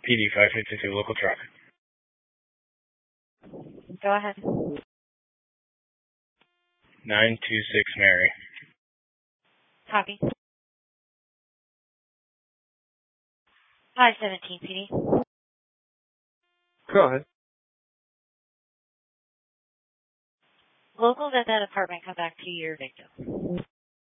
PD 552, local truck. Go ahead. 926 Mary. Copy. 517 PD. Go ahead. Locals at that apartment come back to your victim.